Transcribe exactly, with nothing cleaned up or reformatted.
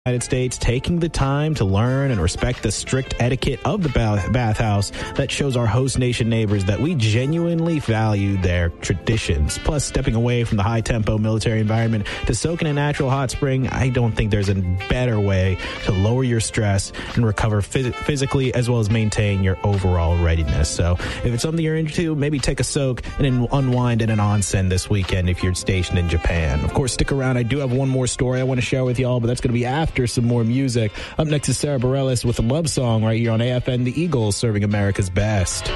United States, taking the time to learn and respect the strict etiquette of the bath- bathhouse that shows our host nation neighbors that we genuinely value their traditions. Plus, stepping away from the high-tempo military environment to soak in a natural hot spring, I don't think there's a better way to lower your stress and recover phys- physically as well as maintain your overall readiness. So if it's something you're into, maybe take a soak and then unwind in an onsen this weekend if you're stationed in Japan. Of course, stick around. I do have one more story I want to share with y'all, but that's going to be after After some more music. Up next is Sarah Bareilles with a love song right here on A F N, the Eagles, serving America's best.